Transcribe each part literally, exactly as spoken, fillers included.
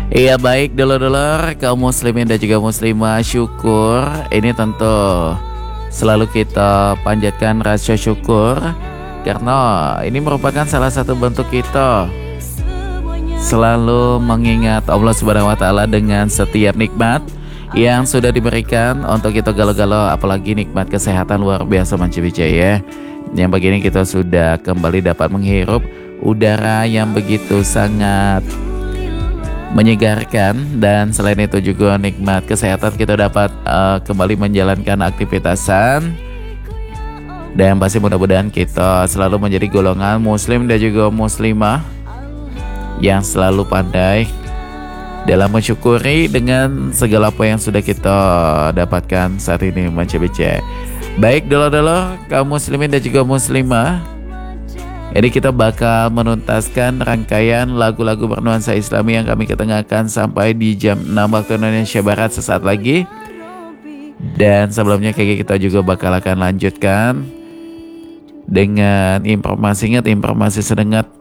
Iya baik dulur-dulur kaum muslimin dan juga muslimah, syukur ini tentu selalu kita panjatkan rasa syukur karena ini merupakan salah satu bentuk kita selalu mengingat Allah Subhanahu wa taala dengan setiap nikmat yang sudah diberikan untuk kita galau-galau, apalagi nikmat kesehatan luar biasa Mancibica ya. Yang begini kita sudah kembali dapat menghirup udara yang begitu sangat menyegarkan, dan selain itu juga nikmat kesehatan kita dapat uh, kembali menjalankan aktivitasan, dan pasti mudah-mudahan kita selalu menjadi golongan muslim dan juga muslimah yang selalu pandai dalam mensyukuri dengan segala apa yang sudah kita dapatkan saat ini Mancibica. Baik dulu-dulu kaum muslimin dan juga muslimah, ini kita bakal menuntaskan rangkaian lagu-lagu bernuansa Islami yang kami ketengahkan sampai di jam enam waktu Indonesia Barat sesaat lagi. Dan sebelumnya kayak kita juga bakal akan lanjutkan dengan informasi, ingat informasi sedengat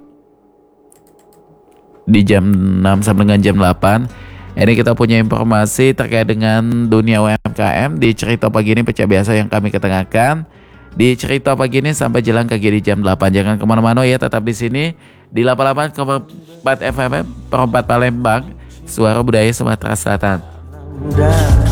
di jam enam sampai dengan jam delapan. Ini kita punya informasi terkait dengan dunia U M K M di cerita pagi ini pecah biasa yang kami ketengahkan di cerita pagi ini sampai jelang kaki di jam delapan. Jangan kemana-mana ya, tetap di sini di delapan puluh delapan koma empat F M Perempat Palembang, suara budaya Sumatera Selatan.